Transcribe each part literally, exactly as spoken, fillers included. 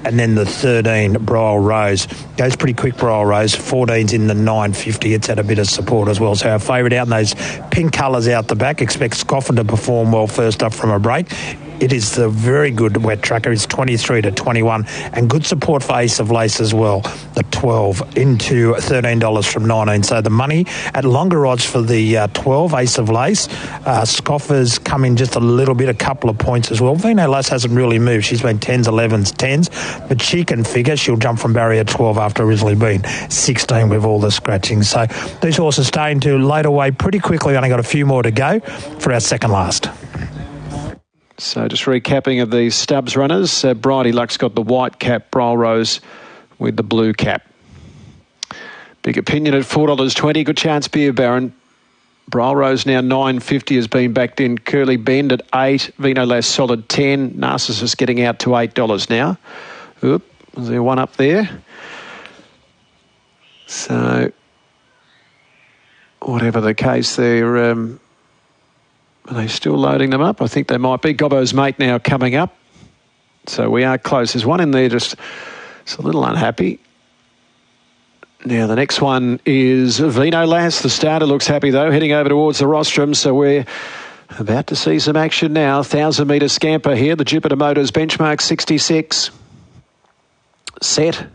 And then the thirteen, Brial Rose. Goes pretty quick, Brial Rose. fourteen's in the nine fifty. It's had a bit of support as well. So our favourite out in those pink colours out the back. Expect Scoffer to perform well first up from a break. It is the very good wet tracker. It's twenty-three to twenty-one, and good support for Ace of Lace as well. The twelve into thirteen dollars from nineteen. So the money at longer odds for the uh, twelve, Ace of Lace. Uh, Scoffer's come in just a little bit, a couple of points as well. Vino Lace hasn't really moved. She's been tens, elevens, tens, but she can figure she'll jump from barrier twelve after originally being sixteen with all the scratching. So these horses staying to late away pretty quickly. Only got a few more to go for our second last. So just recapping of the Stubbs runners. Uh, Bridie Luck's got the white cap, Brial Rose with the blue cap. Big Opinion at four dollars twenty. Good Chance Beer Baron. Brial Rose now nine fifty has been backed in. Curly Bend at eight. Vino Lass solid ten. Narcissus getting out to eight dollars now. Oop, is there one up there? So, whatever the case, they're... Um, Are they still loading them up? I think they might be. Gobbo's Mate now coming up. So we are close. There's one in there just it's a little unhappy. Now the next one is Vino Lass. The starter looks happy though, heading over towards the rostrum. So we're about to see some action now. one thousand metre scamper here. The Jupiter Motors benchmark sixty-six. Set.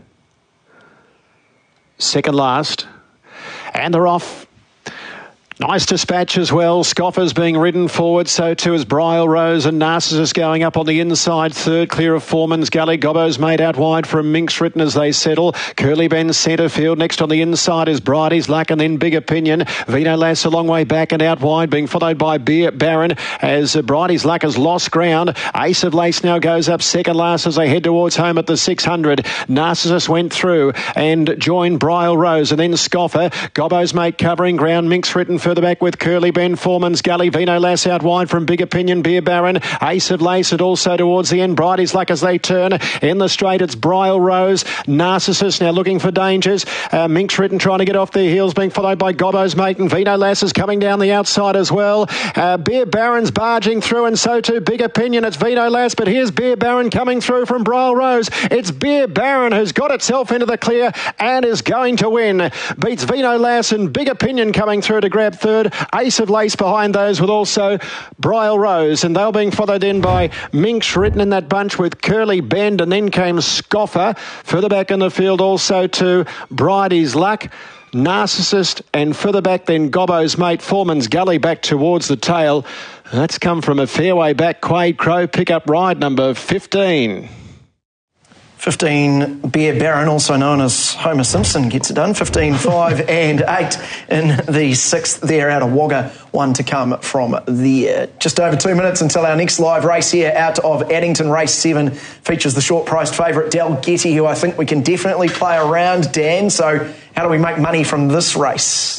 Second last. And they're off. Nice dispatch as well. Scoffer's being ridden forward. So too is Brial Rose and Narcissus going up on the inside. Third clear of Foreman's Gully. Gobbo's Made out wide from Minx Written as they settle. Curly Bend centre field. Next on the inside is Bridie's Luck and then Big Opinion. Vino Lass a long way back and out wide, being followed by Beer Baron as Bridie's Luck has lost ground. Ace of Lace now goes up second last as they head towards home at the six hundred. Narcissus went through and joined Brial Rose and then Scoffer. Gobbo's Mate covering ground. Minx Written further back with Curly Ben, Foreman's Gully. Vino Lass out wide from Big Opinion, Beer Baron. Ace of Lace and also towards the end. Bridie's Luck as they turn. In the straight, it's Brial Rose. Narcissus now looking for dangers. Uh, Minx Written trying to get off their heels, being followed by Gobbo's Mate, and Vino Lass is coming down the outside as well. Uh, Beer Baron's barging through, and so too Big Opinion. It's Vino Lass, but here's Beer Baron coming through from Brial Rose. It's Beer Baron who's got itself into the clear and is going to win. Beats Vino Lass and Big Opinion coming through to grab third. Ace of Lace behind those with also Brial Rose, and they're being followed in by Minx Written in that bunch with Curly Bend, and then came Scoffer. Further back in the field also to Bridie's Luck, Narcissist, and further back then Gobbo's Mate, Foreman's Gully back towards the tail. That's come from a fairway back. Quade Crow pick up ride number fifteen. fifteen, Beer Baron, also known as Homer Simpson, gets it done. fifteen, five and eight in the sixth there out of Wagga. One to come from there. Just over two minutes until our next live race here out of Addington. Race seven features the short-priced favourite, Dalgety, who I think we can definitely play around, Dan. So how do we make money from this race?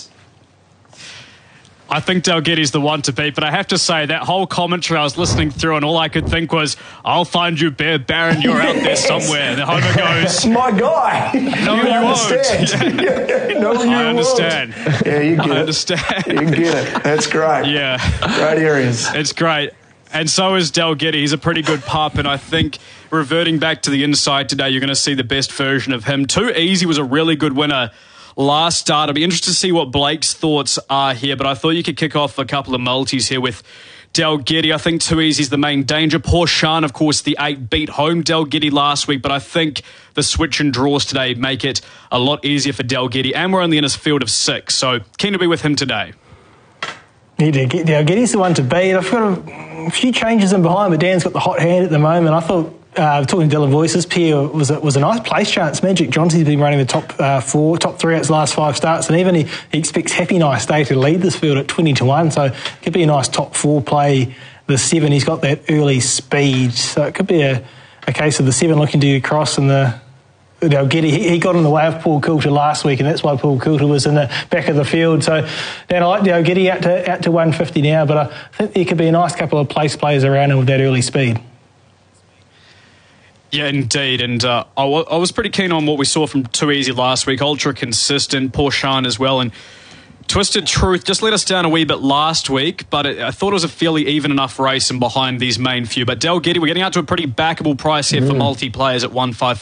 I think Dalgety's the one to beat, but I have to say that whole commentary I was listening through and all I could think was, I'll find you, Bear Baron, you're out there somewhere. And the Homer goes, my guy. No, you, you understand. won't. no, you I understand. Won't. Yeah, you get I it. understand. You get it. That's great. Yeah. Great areas. It's great. And so is Dalgety. He's a pretty good pup, and I think reverting back to the inside today, you're going to see the best version of him. Too Easy was a really good winner last start. I'll be interested to see what Blake's thoughts are here, but I thought you could kick off a couple of multis here with Dalgety. I think Too Easy's the main danger. Porsche, of course, the eight beat home Dalgety last week, but I think the switch and draws today make it a lot easier for Dalgety, and we're only in his field of six, so keen to be with him today. Yeah, Dalgety's the one to beat. I've got a few changes in behind, but Dan's got the hot hand at the moment. I thought Uh, talking to Dylan Voices, Pierre was a, was a nice place chance. Magic Johnson's been running the top uh, four, top three out his last five starts, and even he, he expects Happy Nice Day to lead this field at twenty to one, so it could be a nice top four play. The seven, he's got that early speed, so it could be a, a case of the seven looking to cross, and the Dalgety, he, he got in the way of Paul Coulter last week, and that's why Paul Coulter was in the back of the field. So, Dan, I like Dalgety out to out to one fifty now, but I think there could be a nice couple of place players around him with that early speed. Yeah, indeed, and uh, I, w- I was pretty keen on what we saw from Too Easy last week. Ultra consistent, Porsche as well, and Twisted Truth just let us down a wee bit last week, but it, I thought it was a fairly even enough race and behind these main few. But Dalgety, we're getting out to a pretty backable price here mm. for multi-players at one five five.